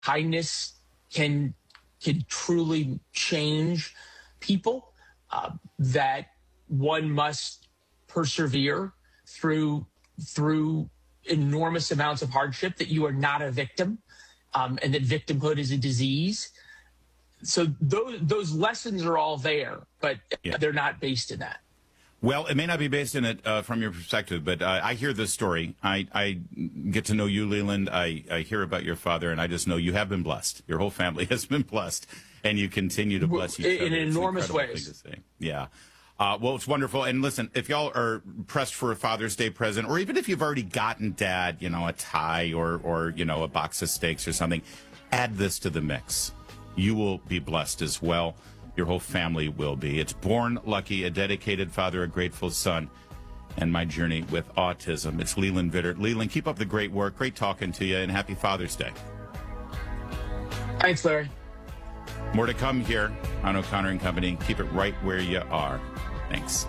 kindness can truly change people, that one must persevere through enormous amounts of hardship, that you are not a victim, and that victimhood is a disease. So those lessons are all there, but they're not based in that. Well, it may not be based in it from your perspective, but I hear this story. I get to know you, Leland. I hear about your father, and I just know you have been blessed. Your whole family has been blessed, and you continue to bless each other. In enormous ways. Thing to say. Yeah. Well, it's wonderful. And listen, if y'all are pressed for a Father's Day present, or even if you've already gotten Dad, a tie or a box of steaks or something, add this to the mix. You will be blessed as well. Your whole family will be. It's Born Lucky, a dedicated father, a grateful son, and my journey with autism. It's Leland Vittert. Leland, keep up the great work. Great talking to you, and happy Father's Day. Thanks, Larry. More to come here on O'Connor and Company. Keep it right where you are. Thanks.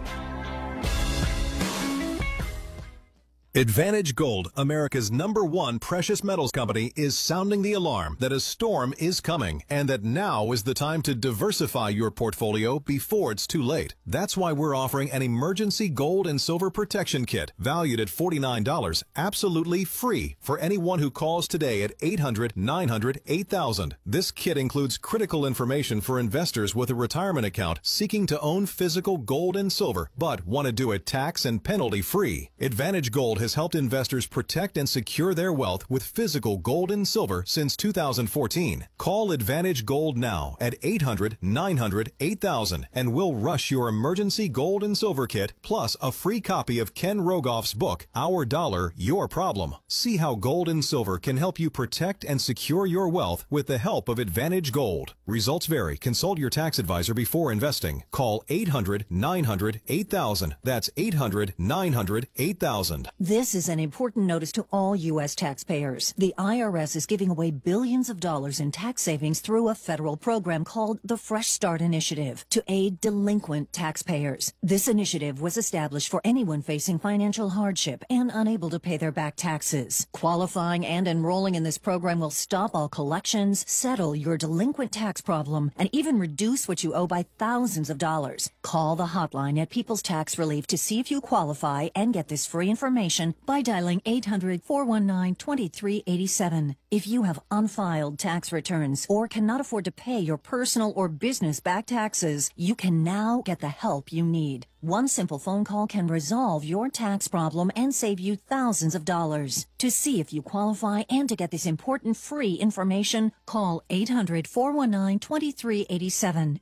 Advantage Gold, America's #1 precious metals company, is sounding the alarm that a storm is coming and that now is the time to diversify your portfolio before it's too late. That's why we're offering an emergency gold and silver protection kit valued at $49, absolutely free for anyone who calls today at 800-900-8000. This kit includes critical information for investors with a retirement account seeking to own physical gold and silver, but want to do it tax and penalty free. Advantage Gold has helped investors protect and secure their wealth with physical gold and silver since 2014. Call Advantage Gold now at 800-900-8000 and we'll rush your emergency gold and silver kit plus a free copy of Ken Rogoff's book, Our Dollar, Your Problem. See how gold and silver can help you protect and secure your wealth with the help of Advantage Gold. Results vary. Consult your tax advisor before investing. Call 800-900-8000. That's 800-900-8000. This is an important notice to all U.S. taxpayers. The IRS is giving away billions of dollars in tax savings through a federal program called the Fresh Start Initiative to aid delinquent taxpayers. This initiative was established for anyone facing financial hardship and unable to pay their back taxes. Qualifying and enrolling in this program will stop all collections, settle your delinquent tax problem, and even reduce what you owe by thousands of dollars. Call the hotline at People's Tax Relief to see if you qualify and get this free information by dialing 800-419-2387. If you have unfiled tax returns or cannot afford to pay your personal or business back taxes, you can now get the help you need. One simple phone call can resolve your tax problem and save you thousands of dollars. To see if you qualify and to get this important free information, call 800-419-2387.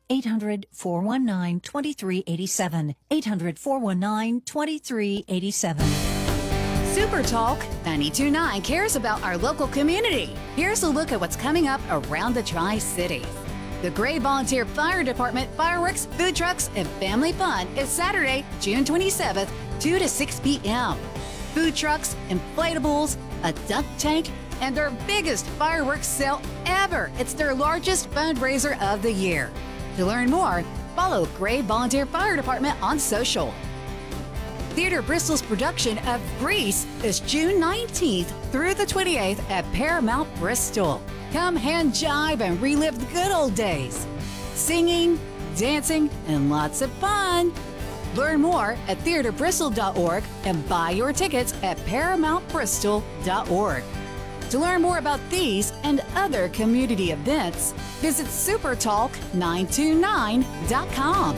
800-419-2387. 800-419-2387. Super Talk 92.9 cares about our local community. Here's a look at what's coming up around the Tri-Cities. The Gray Volunteer Fire Department fireworks, food trucks, and family fun is Saturday, June 27th, 2 to 6 p.m. Food trucks, inflatables, a dunk tank, and their biggest fireworks sale ever. It's their largest fundraiser of the year. To learn more, follow Gray Volunteer Fire Department on social. Theater Bristol's production of Grease is June 19th through the 28th at Paramount Bristol. Come hand jive and relive the good old days. Singing, dancing, and lots of fun. Learn more at theaterbristol.org and buy your tickets at paramountbristol.org. To learn more about these and other community events, visit supertalk929.com.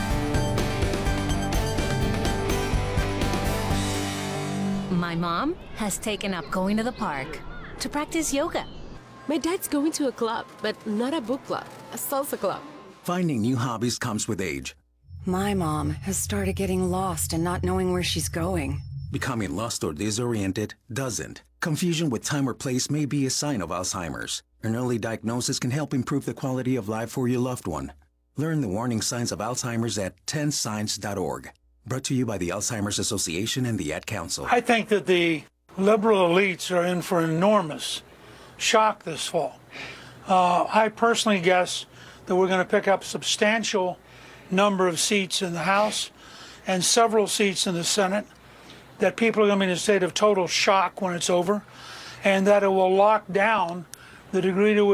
My mom has taken up going to the park to practice yoga. My dad's going to a club, but not a book club, a salsa club. Finding new hobbies comes with age. My mom has started getting lost and not knowing where she's going. Becoming lost or disoriented doesn't. Confusion with time or place may be a sign of Alzheimer's. An early diagnosis can help improve the quality of life for your loved one. Learn the warning signs of Alzheimer's at 10signs.org. Brought to you by the Alzheimer's Association and the Ad Council. I think that the liberal elites are in for an enormous shock this fall. I personally guess that we're going to pick up a substantial number of seats in the House and several seats in the Senate, that people are going to be in a state of total shock when it's over, and that it will lock down the degree to